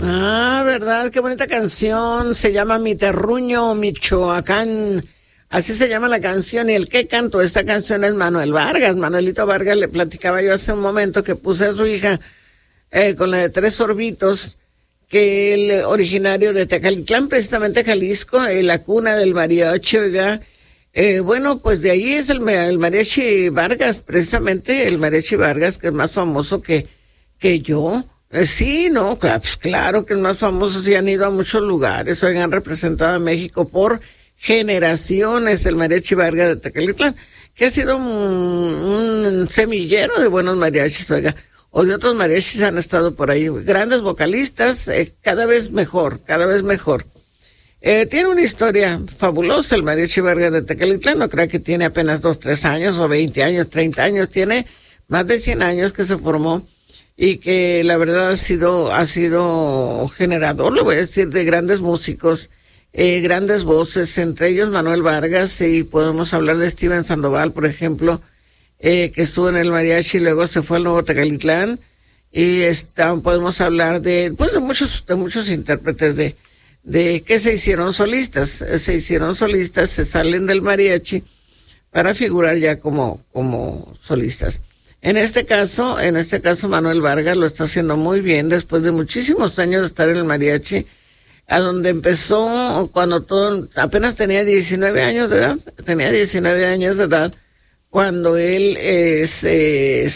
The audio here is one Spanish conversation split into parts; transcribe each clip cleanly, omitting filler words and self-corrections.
Ah, ¿verdad? Qué bonita canción. Se llama Mi Terruño, Michoacán. Así se llama la canción. Y el que cantó esta canción es Manuel Vargas. Manuelito Vargas, le platicaba yo hace un momento que puse a su hija con la de Tres Sorbitos, que el originario de Tecalitlán, precisamente Jalisco, la cuna del mariachi, oiga. Bueno, pues de ahí es el mariachi Vargas, precisamente el mariachi Vargas, que es más famoso que yo. Sí, no, claro, pues claro que es más famoso, sí han ido a muchos lugares, hoy han representado a México por generaciones el mariachi Vargas de Tecalitlán, que ha sido un semillero de buenos mariachis, oiga, o de otros mariachis han estado por ahí, grandes vocalistas, cada vez mejor, cada vez mejor. Tiene una historia fabulosa el mariachi Vargas de Tecalitlán, no creo que tiene apenas 2, 3 años, o 20 años, 30 años, tiene más de 100 años que se formó, y que la verdad ha sido generador, le voy a decir, de grandes músicos, grandes voces, entre ellos Manuel Vargas, y podemos hablar de Steven Sandoval, por ejemplo, que estuvo en el mariachi y luego se fue al Nuevo Tecalitlán, y podemos hablar de muchos intérpretes de que se hicieron solistas, se salen del mariachi para figurar ya como solistas. En este caso, Manuel Vargas lo está haciendo muy bien después de muchísimos años de estar en el mariachi, a donde empezó cuando apenas tenía 19 años de edad, cuando él se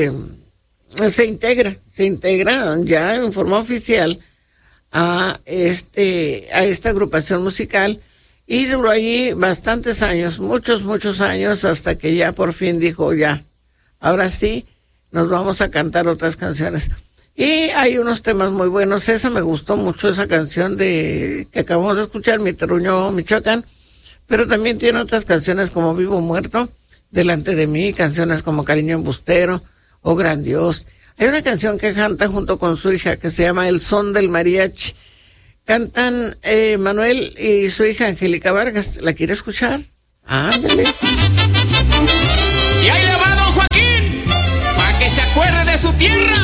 integra ya en forma oficial a esta agrupación musical, y duró allí bastantes años, muchos años, hasta que ya por fin dijo ya. Ahora sí, nos vamos a cantar otras canciones. Y hay unos temas muy buenos. Esa me gustó mucho, esa canción que acabamos de escuchar, Mi Terruño, Michoacán. Pero también tiene otras canciones como Vivo Muerto, Delante de mí, canciones como Cariño Embustero o Gran Dios. Hay una canción que canta junto con su hija que se llama El Son del Mariachi. Cantan Manuel y su hija Angélica Vargas. ¿La quiere escuchar? Ándale. Y ahí le va don Joaquín, para que se acuerde de su tierra.